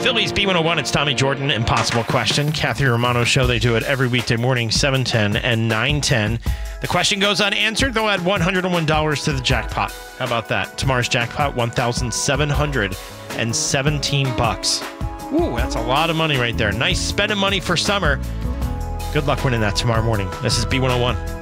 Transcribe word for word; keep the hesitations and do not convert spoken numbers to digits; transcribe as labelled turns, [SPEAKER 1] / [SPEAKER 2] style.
[SPEAKER 1] Phillies B one oh one, it's Tommy Jordan, Impossible Question. Kathy Romano Show, they do it every weekday morning, seven ten and nine ten. The question goes unanswered, they'll add one hundred one dollars to the jackpot. How about that? Tomorrow's jackpot, one thousand seven hundred seventeen bucks. Ooh, that's a lot of money right there. Nice spending money for summer. Good luck winning that tomorrow morning. This is B one oh one.